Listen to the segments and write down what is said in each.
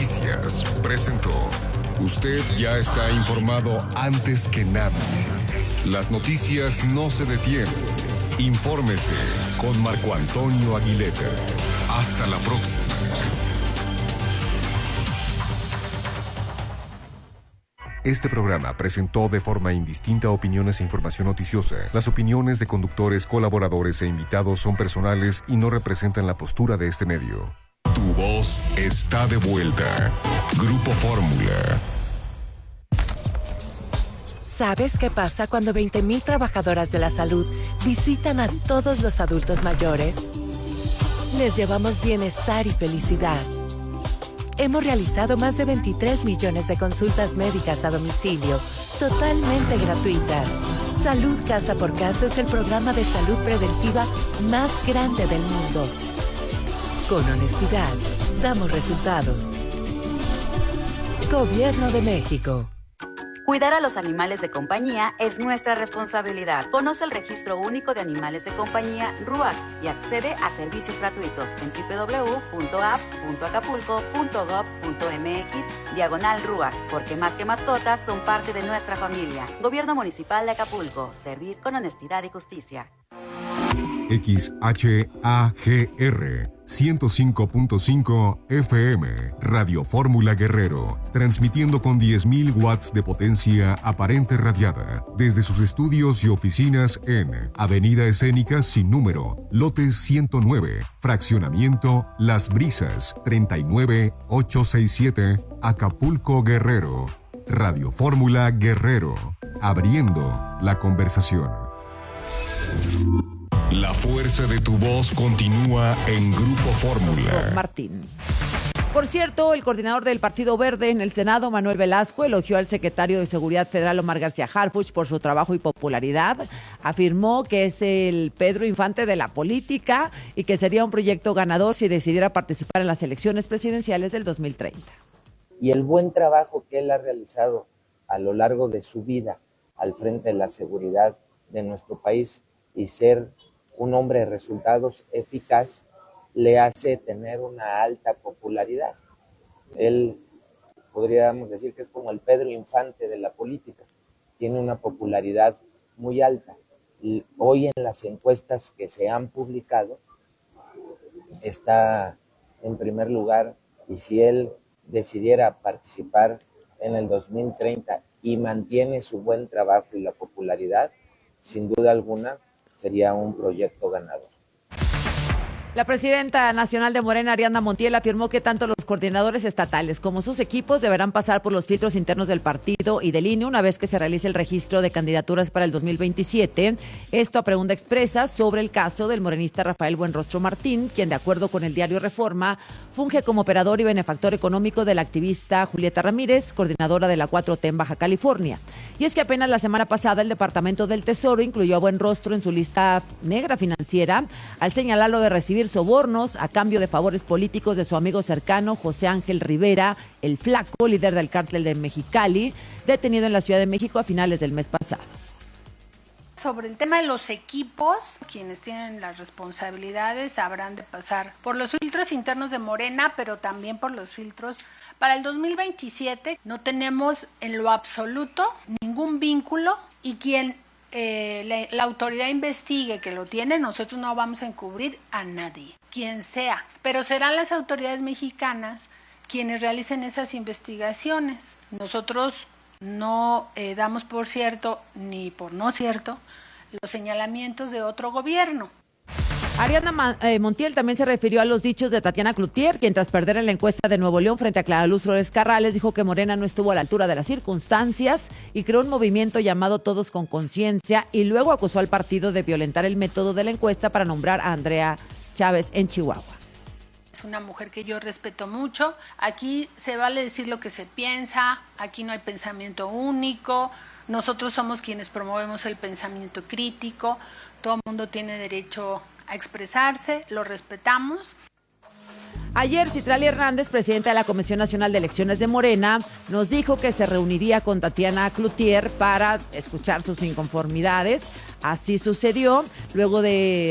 Noticias presentó. Usted ya está informado antes que nadie. Las noticias no se detienen. Infórmese con Marco Antonio Aguilera. Hasta la próxima. Este programa presentó de forma indistinta opiniones e información noticiosa. Las opiniones de conductores, colaboradores e invitados son personales y no representan la postura de este medio. Tu voz está de vuelta. Grupo Fórmula. ¿Sabes qué pasa cuando 20,000 trabajadoras de la salud visitan a todos los adultos mayores? Les llevamos bienestar y felicidad. Hemos realizado más de 23 millones de consultas médicas a domicilio, totalmente gratuitas. Salud Casa por Casa es el programa de salud preventiva más grande del mundo. Con honestidad, damos resultados. Gobierno de México. Cuidar a los animales de compañía es nuestra responsabilidad. Conoce el Registro Único de Animales de Compañía RUAC y accede a servicios gratuitos en www.apps.acapulco.gov.mx/RUAC, porque más que mascotas son parte de nuestra familia. Gobierno Municipal de Acapulco. Servir con honestidad y justicia. XHAGR 105.5 FM, Radio Fórmula Guerrero, transmitiendo con 10,000 watts de potencia aparente radiada, desde sus estudios y oficinas en Avenida Escénica sin número, lote 109, fraccionamiento Las Brisas, 39867, Acapulco, Guerrero. Radio Fórmula Guerrero, abriendo la conversación. La fuerza de tu voz continúa en Grupo Fórmula. Martín. Por cierto, el coordinador del Partido Verde en el Senado, Manuel Velasco, elogió al secretario de Seguridad Federal, Omar García Harfuch, por su trabajo y popularidad. Afirmó que es el Pedro Infante de la política y que sería un proyecto ganador si decidiera participar en las elecciones presidenciales del 2030. Y el buen trabajo que él ha realizado a lo largo de su vida al frente de la seguridad de nuestro país y ser un hombre de resultados eficaz, le hace tener una alta popularidad. Él, podríamos decir que es como el Pedro Infante de la política, tiene una popularidad muy alta. Y hoy en las encuestas que se han publicado, está en primer lugar, y si él decidiera participar en el 2030 y mantiene su buen trabajo y la popularidad, sin duda alguna, sería un proyecto ganador. La presidenta nacional de Morena, Ariadna Montiel, afirmó que tanto los coordinadores estatales como sus equipos deberán pasar por los filtros internos del partido y del INE una vez que se realice el registro de candidaturas para el 2027. Esto a pregunta expresa sobre el caso del morenista Rafael Buenrostro Martín, quien, de acuerdo con el diario Reforma, funge como operador y benefactor económico de la activista Julieta Ramírez, coordinadora de la 4T en Baja California. Y es que apenas la semana pasada el Departamento del Tesoro incluyó a Buenrostro en su lista negra financiera al señalarlo de recibir sobornos a cambio de favores políticos de su amigo cercano José Ángel Rivera, el Flaco, líder del cártel de Mexicali, detenido en la Ciudad de México a finales del mes pasado. Sobre el tema de los equipos, quienes tienen las responsabilidades habrán de pasar por los filtros internos de Morena, pero también por los filtros para el 2027. No tenemos en lo absoluto ningún vínculo y quien la autoridad investigue que lo tiene, nosotros no vamos a encubrir a nadie, quien sea, pero serán las autoridades mexicanas quienes realicen esas investigaciones. Nosotros no damos por cierto ni por no cierto los señalamientos de otro gobierno. Ariadna Montiel también se refirió a los dichos de Tatiana Cloutier, quien tras perder en la encuesta de Nuevo León frente a Clara Luz Flores Carrales, dijo que Morena no estuvo a la altura de las circunstancias y creó un movimiento llamado Todos con Conciencia, y luego acusó al partido de violentar el método de la encuesta para nombrar a Andrea Chávez en Chihuahua. Es una mujer que yo respeto mucho. Aquí se vale decir lo que se piensa, aquí no hay pensamiento único. Nosotros somos quienes promovemos el pensamiento crítico. Todo el mundo tiene derecho a expresarse, lo respetamos. Ayer, Citlali Hernández, presidenta de la Comisión Nacional de Elecciones de Morena, nos dijo que se reuniría con Tatiana Cloutier para escuchar sus inconformidades. Así sucedió, luego de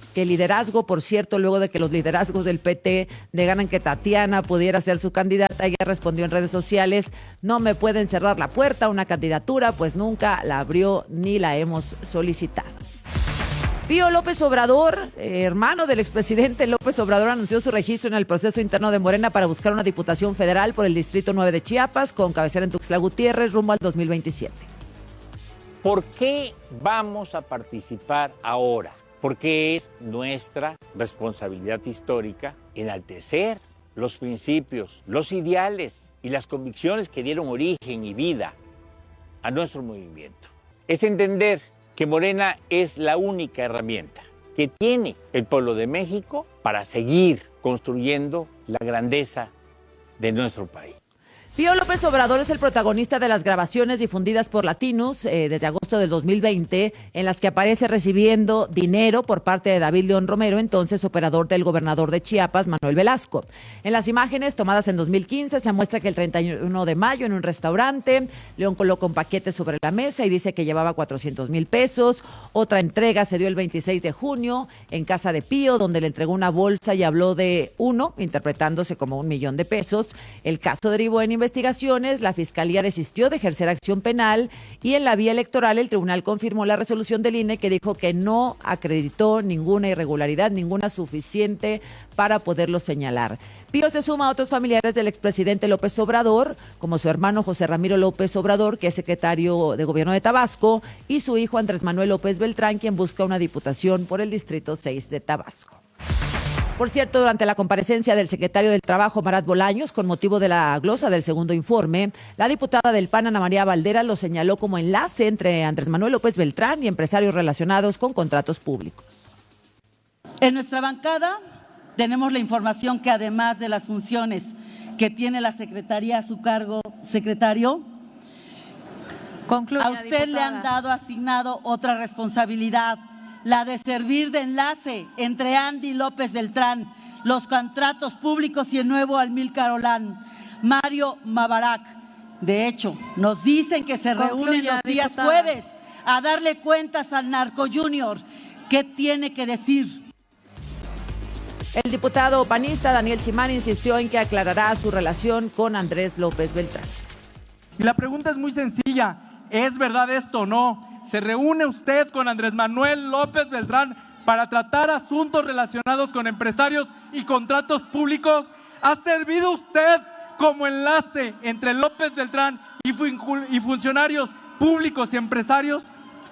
que el liderazgo, por cierto, luego de que los liderazgos del PT negaran que Tatiana pudiera ser su candidata, ella respondió en redes sociales: no me pueden cerrar la puerta a una candidatura, pues nunca la abrió ni la hemos solicitado. Pío López Obrador, hermano del expresidente López Obrador, anunció su registro en el proceso interno de Morena para buscar una diputación federal por el Distrito 9 de Chiapas, con cabecera en Tuxtla Gutiérrez, rumbo al 2027. ¿Por qué vamos a participar ahora? Porque es nuestra responsabilidad histórica enaltecer los principios, los ideales y las convicciones que dieron origen y vida a nuestro movimiento. Es entender que Morena es la única herramienta que tiene el pueblo de México para seguir construyendo la grandeza de nuestro país. Pío López Obrador es el protagonista de las grabaciones difundidas por Latinus desde agosto del 2020, en las que aparece recibiendo dinero por parte de David León Romero, entonces operador del gobernador de Chiapas, Manuel Velasco. En las imágenes tomadas en 2015 se muestra que el 31 de mayo en un restaurante, León coloca un paquete sobre la mesa y dice que llevaba 400,000 pesos. Otra entrega se dio el 26 de junio en casa de Pío, donde le entregó una bolsa y habló de uno, interpretándose como 1,000,000 de pesos. El caso derivó en investigaciones, la Fiscalía desistió de ejercer acción penal y en la vía electoral el tribunal confirmó la resolución del INE que dijo que no acreditó ninguna irregularidad, ninguna suficiente para poderlo señalar. Pío se suma a otros familiares del expresidente López Obrador, como su hermano José Ramiro López Obrador, que es secretario de Gobierno de Tabasco, y su hijo Andrés Manuel López Beltrán, quien busca una diputación por el Distrito 6 de Tabasco. Por cierto, durante la comparecencia del secretario del Trabajo, Marat Bolaños, con motivo de la glosa del segundo informe, la diputada del PAN, Ana María Valderas, lo señaló como enlace entre Andrés Manuel López Beltrán y empresarios relacionados con contratos públicos. En nuestra bancada tenemos la información que además de las funciones que tiene la Secretaría a su cargo, secretario, concluya, a usted diputada, le han dado asignado otra responsabilidad, la de servir de enlace entre Andy López Beltrán, los contratos públicos y el nuevo Amílcar Olán, Mario Mabarak. De hecho, nos dicen que se reúnen los días jueves a darle cuentas al Narco Junior. ¿Qué tiene que decir? El diputado panista Daniel Chimán insistió en que aclarará su relación con Andrés López Beltrán. Y la pregunta es muy sencilla, ¿es verdad esto o no? ¿Se reúne usted con Andrés Manuel López Beltrán para tratar asuntos relacionados con empresarios y contratos públicos? ¿Ha servido usted como enlace entre López Beltrán y funcionarios públicos y empresarios?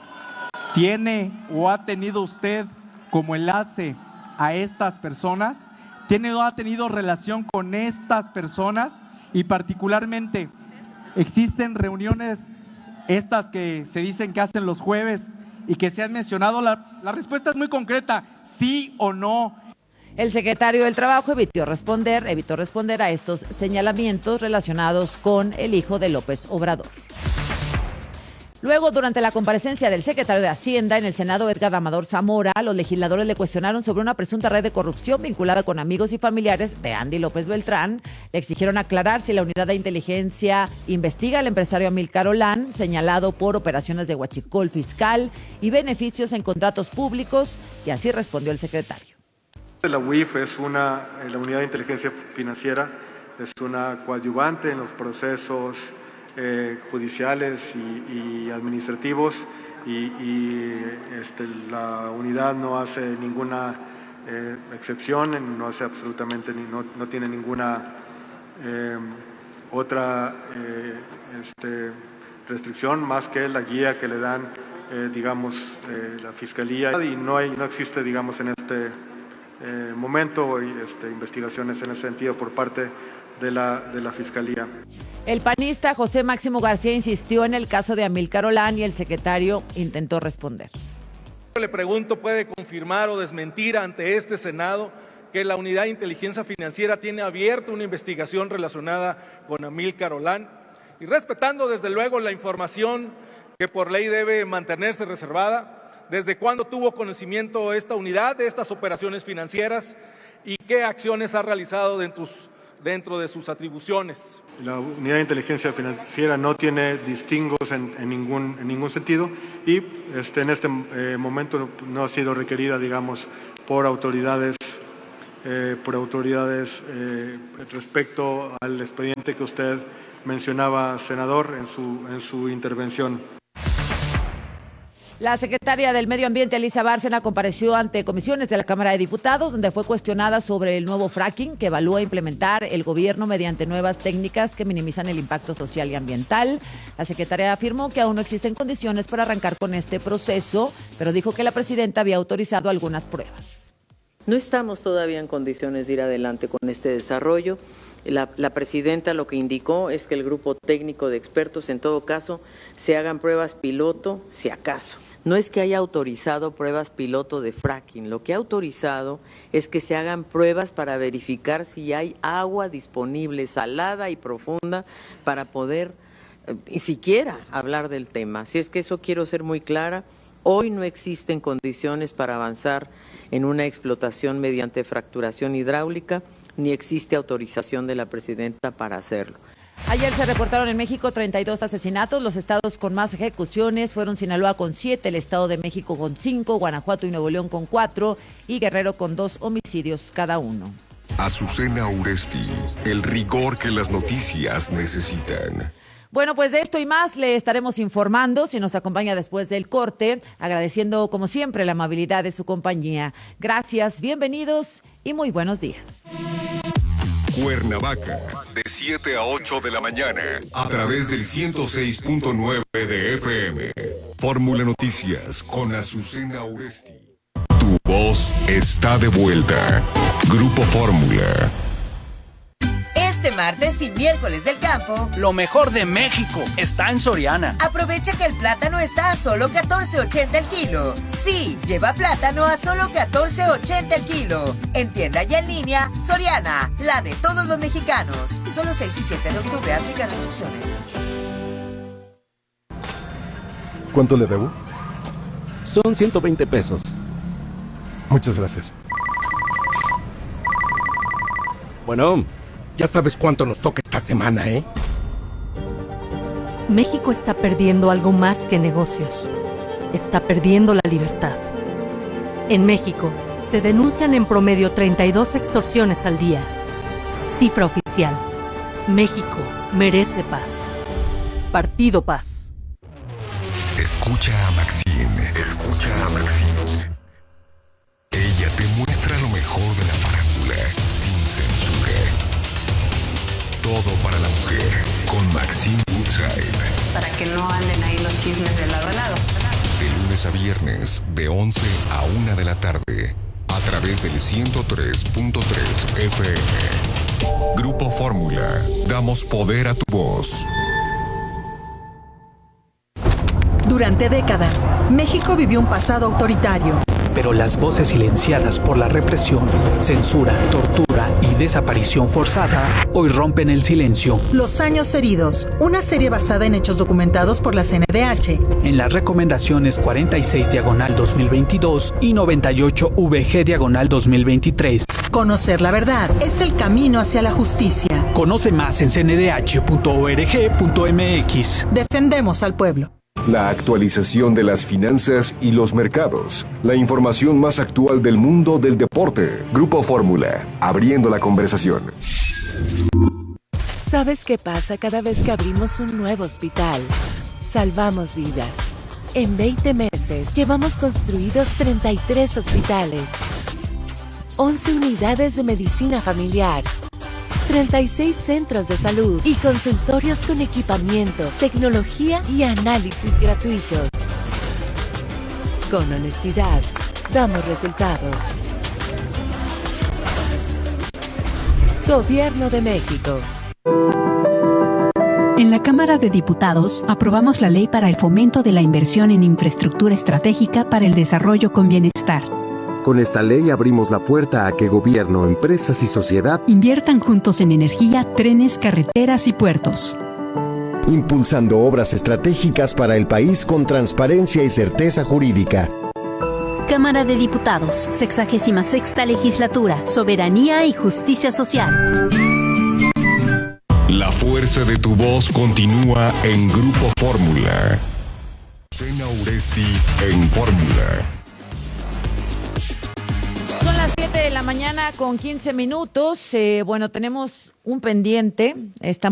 ¿Tiene o ha tenido usted como enlace a estas personas? ¿Tiene o ha tenido relación con estas personas? Y particularmente, ¿existen reuniones estas que se dicen que hacen los jueves y que se han mencionado? La respuesta es muy concreta, sí o no. El secretario del Trabajo evitó responder a estos señalamientos relacionados con el hijo de López Obrador. Luego, durante la comparecencia del secretario de Hacienda en el Senado, Edgar Amador Zamora, los legisladores le cuestionaron sobre una presunta red de corrupción vinculada con amigos y familiares de Andy López Beltrán. Le exigieron aclarar si la unidad de inteligencia investiga al empresario Amílcar Olán, señalado por operaciones de huachicol fiscal y beneficios en contratos públicos, y así respondió el secretario. La UIF es la unidad de inteligencia financiera, es una coadyuvante en los procesos judiciales y administrativos y la unidad no hace ninguna excepción, no hace absolutamente, no tiene ninguna otra restricción más que la guía que le dan la Fiscalía, y no existe en este momento investigaciones en ese sentido por parte de la Fiscalía. El panista José Máximo García insistió en el caso de Amílcar Olán y el secretario intentó responder. Le pregunto, ¿puede confirmar o desmentir ante este Senado que la Unidad de Inteligencia Financiera tiene abierta una investigación relacionada con Amílcar Olán? Y respetando desde luego la información que por ley debe mantenerse reservada, ¿desde cuándo tuvo conocimiento esta unidad de estas operaciones financieras y qué acciones ha realizado dentro de sus atribuciones? La Unidad de Inteligencia Financiera no tiene distingos en ningún sentido y en este momento no ha sido requerida, por autoridades respecto al expediente que usted mencionaba, senador, en su intervención. La secretaria del Medio Ambiente, Elisa Bárcena, compareció ante comisiones de la Cámara de Diputados, donde fue cuestionada sobre el nuevo fracking que evalúa implementar el gobierno mediante nuevas técnicas que minimizan el impacto social y ambiental. La secretaria afirmó que aún no existen condiciones para arrancar con este proceso, pero dijo que la presidenta había autorizado algunas pruebas. No estamos todavía en condiciones de ir adelante con este desarrollo. La presidenta lo que indicó es que el grupo técnico de expertos, en todo caso, se hagan pruebas piloto, si acaso. No es que haya autorizado pruebas piloto de fracking, lo que ha autorizado es que se hagan pruebas para verificar si hay agua disponible, salada y profunda, para poder ni siquiera hablar del tema. Así es que eso quiero ser muy clara. Hoy no existen condiciones para avanzar en una explotación mediante fracturación hidráulica, ni existe autorización de la presidenta para hacerlo. Ayer se reportaron en México 32 asesinatos. Los estados con más ejecuciones fueron Sinaloa con 7, el Estado de México con 5, Guanajuato y Nuevo León con 4 y Guerrero con 2 homicidios cada uno. Azucena Uresti, el rigor que las noticias necesitan. Bueno, pues de esto y más le estaremos informando si nos acompaña después del corte, agradeciendo como siempre la amabilidad de su compañía. Gracias, bienvenidos y muy buenos días. Cuernavaca, de 7 a 8 de la mañana, a través del 106.9 de FM. Fórmula Noticias con Azucena Uresti. Tu voz está de vuelta. Grupo Fórmula. Este martes y miércoles del campo, lo mejor de México está en Soriana. Aprovecha que el plátano está a solo $14.80 el kilo. Sí, lleva plátano a solo $14.80 el kilo. En tienda y en línea, Soriana, la de todos los mexicanos. Solo 6 y 7 de octubre, aplica restricciones. ¿Cuánto le debo? Son 120 pesos. Muchas gracias. Bueno, ya sabes cuánto nos toca esta semana, ¿eh? México está perdiendo algo más que negocios. Está perdiendo la libertad. En México, se denuncian en promedio 32 extorsiones al día. Cifra oficial. México merece paz. Partido Paz. Escucha a Maxine. Escucha a Maxine. Ella te muestra lo mejor de la farándula sin censura. Todo para la mujer con Maxine Woodside. Para que no anden ahí los chismes de lado a lado. De lunes a viernes, de 11 a 1 de la tarde, a través del 103.3 FM. Grupo Fórmula, damos poder a tu voz. Durante décadas, México vivió un pasado autoritario. Pero las voces silenciadas por la represión, censura, tortura y desaparición forzada hoy rompen el silencio. Los años heridos, una serie basada en hechos documentados por la CNDH. En las recomendaciones 46/2022 y 98/VG/2023. Conocer la verdad es el camino hacia la justicia. Conoce más en cndh.org.mx. Defendemos al pueblo. La actualización de las finanzas y los mercados. La información más actual del mundo del deporte. Grupo Fórmula, abriendo la conversación. ¿Sabes qué pasa cada vez que abrimos un nuevo hospital? Salvamos vidas. En 20 meses llevamos construidos 33 hospitales, 11 unidades de medicina familiar, 36 centros de salud y consultorios con equipamiento, tecnología y análisis gratuitos. Con honestidad, damos resultados. Gobierno de México. En la Cámara de Diputados aprobamos la ley para el fomento de la inversión en infraestructura estratégica para el desarrollo con bienestar. Con esta ley abrimos la puerta a que gobierno, empresas y sociedad inviertan juntos en energía, trenes, carreteras y puertos. Impulsando obras estratégicas para el país con transparencia y certeza jurídica. Cámara de Diputados, 66ª Legislatura, Soberanía y Justicia Social. La fuerza de tu voz continúa en Grupo Fórmula. Azucena Uresti en Fórmula. la mañana con 15 minutos. Bueno, tenemos un pendiente. Estamos